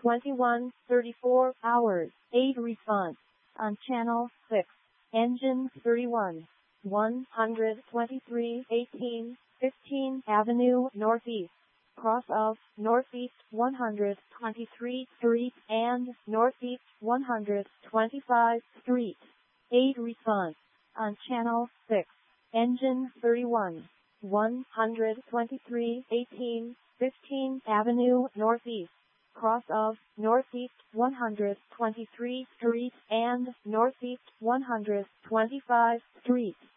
21:34 hours. 8 response on channel 6. Engine 31. 123 18 15 Avenue Northeast. Cross of Northeast 123 Street and Northeast 125 Street. 8 response on channel 6. Engine 31. 123 18 15 Avenue Northeast. Cross of Northeast 123 Street and Northeast 125 Street.